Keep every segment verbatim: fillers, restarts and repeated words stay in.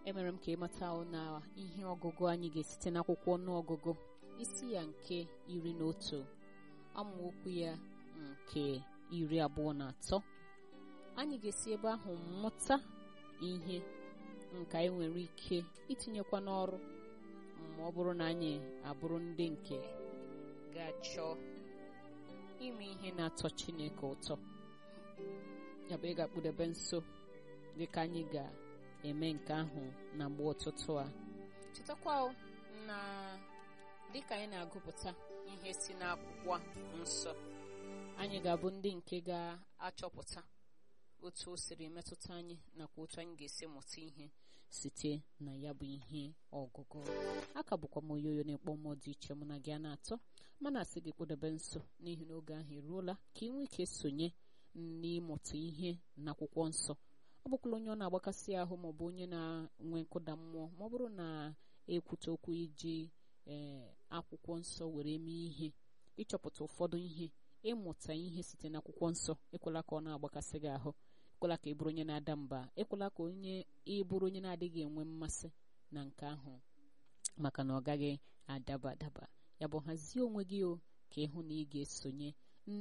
emere m ka ịmata na ihe ọgụgụ anyị ga-esite n'akwụkwọ ọnụọgụgụ isi ya nke iri na otu amaokwu ya nke iri abụọ na atọ. Anyị ga-esi ebe ahụ mụta ihe nke anyị nwere ike itinyekwa n'ọrụ ma ọ bụrụ na anyị abụrụ ndị nke ga-achọ ime ihe na-atọ Chineke ụtọ. Ya bụ ị ga-akpụdebe nso dịka anyị ga-eme nke ahụ na mgbe ụtụtụ a. Chetakwa na dịka anyị na-agụpụta ihe si n'akwụkwọ nsọ, anyị ga-abụ ndị nke ga-achọpụta otu o siri metụta anyị nakwa otu anyị ga-esi mụta ihe site na ya bụ ihe ọgụgụ. Aka bụkwa m oyoyo na-ekpọ mmụọ dị iche mụ na gị a na-atọ, mana asị gị kpụdebe nso n'ihi na oge ahụ eruola ka ị nwee ike sonye n'ịmụta ihe n'akwụkwọ nsọ. Ọ bụkwala onye ọ na-agbakasị ahụ maọbụ onye na-enwe nkụda mmụọ ma ọ bụrụ na ekwute okwu iji ee akwụkwọ nsọ were mee ihe, ịchọpụta ụfọdụ ihe, ịmụta ihe site n'akwụkwọ nsọ. Ekwela ka ọ na-agbakasị gị ahụ, ekwela ka ị bụrụ onye na-ada mba, ekwela ka onye ịbụrụ onye na-adịghị enwe mmasị na nke ahụ, maka na ọ gaghị adaba adaba. Ya bụ hazie onwe gị o ka ịhụ na ị ga-esonye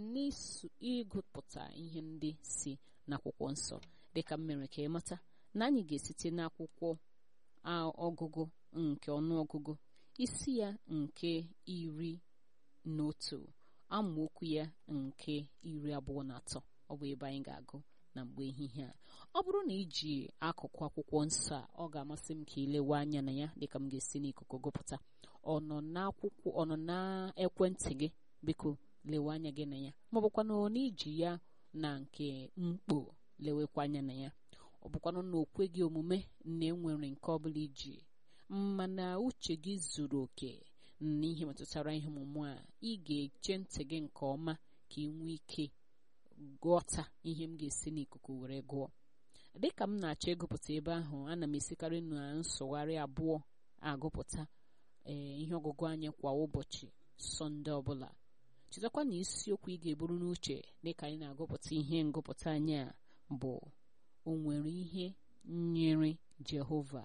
n'ịgụpụta ihe ndị si n'akwụkwọ nsọ. Dịka m mere ka ị mata na anyị ga-esite n'akwụkwọ ọgụgụ nke ọnụọgụgụ isi ya nke iri na otu amaokwu ya nke iri abụọ na atọ. Ọ bụ ebe anyị ga-agụ na mgbe ehihie a. Ọ bụrụ na iji akụkụ akwụkwọ nsọ a, ọ ga-amasị m ka ilewe anya na ya dịka m ga-esi n'ikuku gụpụta. Ọ nọ n'akwụkwọ, ọ nọ n'ekwentị gị, biko lewe anya gị na ya, ma ọ bụkwanụ na iji ya na nke mkpo lewekwa anya na ya. Ọ bụkwanụ na okwe gị omume na enwere nke ọ bụla iji mana uche gị zuru oke n'ihe metụtara ihe ọmụmụ a, ị ga-eche ntị gị nke ọma ka ị nwee ike ghọta ihe m ga-esi n'ikuku were gụọ. Dịka m na-achọ ịgụpụta ebe ahụ, ana m esikarị na nsụgharị abụọ agụpụta ee ihe ọgụgụ anyị kwa ụbọchị Sọnde ọbụla. Chetakwa na isiokwu ị ga-eburu n'uche dịka anyị na-agụpụta ihe ngụpụta anyị a bụ o nwere ihe nyere Jehova.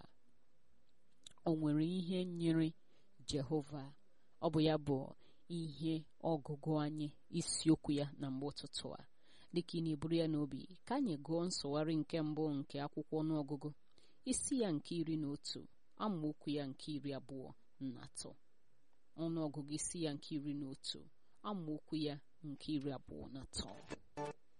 O nwere ihe nyere Jehova. Ọ bụ ya bụ ihe ọgụgụ anyị, isiokwu ya na mgbe ụtụtụ a. Dịka ị na-eburu ya n'obi, ka anyị gụọ nsụgharị nke mbụ nke akwụkwọ ọnụọgụgụ isi ya nke iri na otu amaokwu ya nke iri abụọ na atọ. Ọnụọgụgụ isi ya nke iri na otu amaokwu ya nke iri abụọ na atọ.